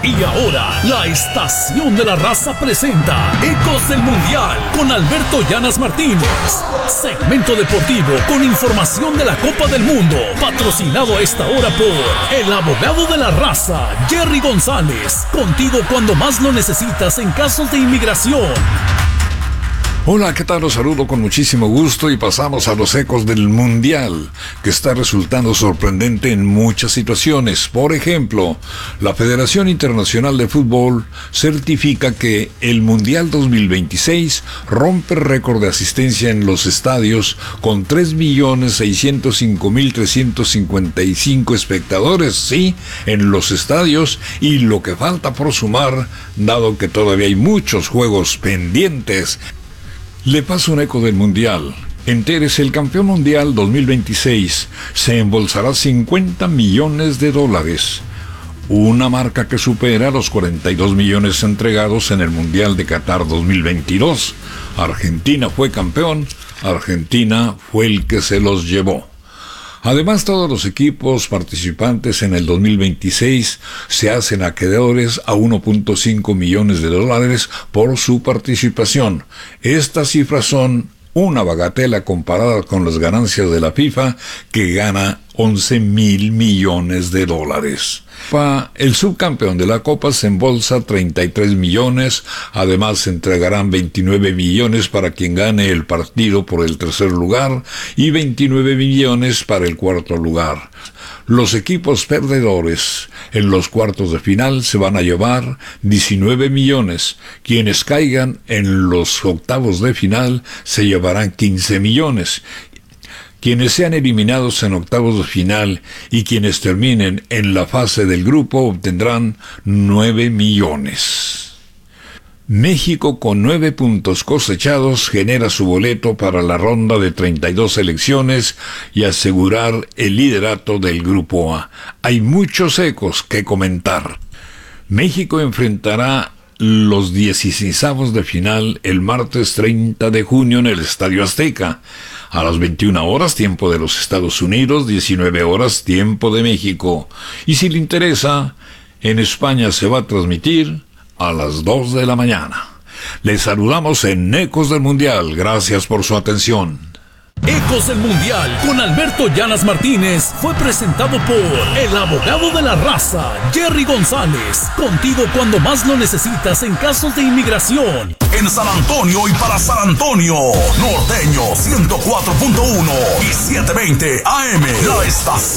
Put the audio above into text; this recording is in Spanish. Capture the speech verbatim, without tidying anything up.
Y ahora, la Estación de la Raza presenta Ecos del Mundial con Alberto Llanas Martínez. Segmento deportivo con información de la Copa del Mundo. Patrocinado a esta hora por el abogado de la raza, Jerry González. Contigo cuando más lo necesitas en casos de inmigración. Hola, ¿qué tal? Los saludo con muchísimo gusto y pasamos a los ecos del Mundial, que está resultando sorprendente en muchas situaciones. Por ejemplo, la Federación Internacional de Fútbol certifica que el Mundial dos mil veintiséis rompe récord de asistencia en los estadios con tres millones seiscientos cinco mil trescientos cincuenta y cinco espectadores, sí, en los estadios, y lo que falta por sumar, dado que todavía hay muchos juegos pendientes. Le paso un eco del Mundial. Entérese, el campeón mundial dos mil veintiséis se embolsará cincuenta millones de dólares. Una marca que supera los cuarenta y dos millones entregados en el Mundial de Qatar dos mil veintidós. Argentina fue campeón, Argentina fue el que se los llevó. Además, todos los equipos participantes en el dos mil veintiséis se hacen acreedores a uno punto cinco millones de dólares por su participación. Estas cifras son una bagatela comparada con las ganancias de la FIFA, que gana once mil millones de dólares. Pa, el subcampeón de la Copa se embolsa treinta y tres millones, además se entregarán veintinueve millones para quien gane el partido por el tercer lugar y veintinueve millones para el cuarto lugar. Los equipos perdedores en los cuartos de final se van a llevar diecinueve millones. Quienes caigan en los octavos de final se llevarán quince millones. Quienes sean eliminados en octavos de final y quienes terminen en la fase del grupo obtendrán nueve millones. México, con nueve puntos cosechados, genera su boleto para la ronda de treinta y dos selecciones y asegurar el liderato del Grupo A. Hay muchos ecos que comentar. México enfrentará los dieciseisavos de final el martes treinta de junio en el Estadio Azteca. A las veintiuna horas, tiempo de los Estados Unidos, diecinueve horas, tiempo de México. Y si le interesa, en España se va a transmitir a las dos de la mañana. Les saludamos en Ecos del Mundial. Gracias por su atención. Ecos del Mundial con Alberto Llanas Martínez fue presentado por el abogado de la raza, Jerry González. Contigo cuando más lo necesitas en casos de inmigración. En San Antonio y para San Antonio, Norteño ciento cuatro punto uno y setecientos veinte A M. La estación